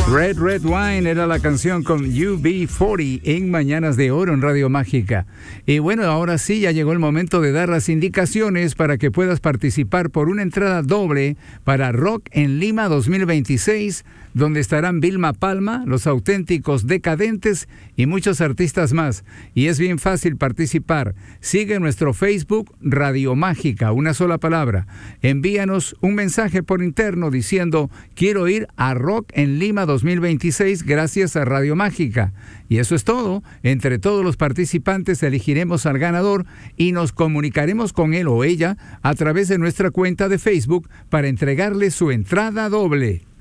Red Red Wine era la canción con UB40 en Mañanas de Oro en Radio Mágica. Y bueno, ahora sí, ya llegó el momento de dar las indicaciones para que puedas participar por una entrada doble para Rock en Lima 2026, donde estarán Vilma Palma, Los Auténticos Decadentes y muchos artistas más. Y es bien fácil participar. Sigue nuestro Facebook Radio Mágica, una sola palabra. Envíanos un mensaje por interno diciendo: quiero ir a Rock en Lima 2026 gracias a Radio Mágica. Y eso es todo. Entre todos los participantes elegiremos al ganador y nos comunicaremos con él o ella a través de nuestra cuenta de Facebook para entregarle su entrada doble.